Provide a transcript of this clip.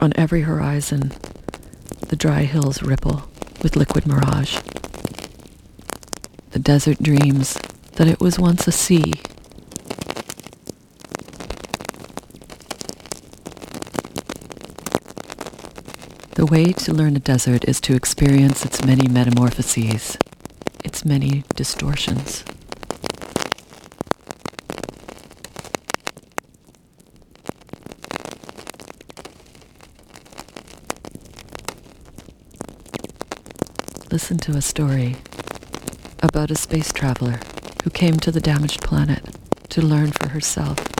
On every horizon, the dry hills ripple with liquid mirage. The desert dreams that it was once a sea. The way to learn a desert is to experience its many metamorphoses, its many distortions. Listen to a story about a space traveler who came to the damaged planet to learn for herself